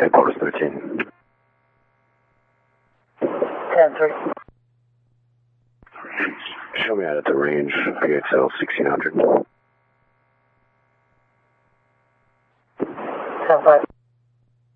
Headquarters 13. 10-3. Show me out at the range, PXL 1600. 10-5.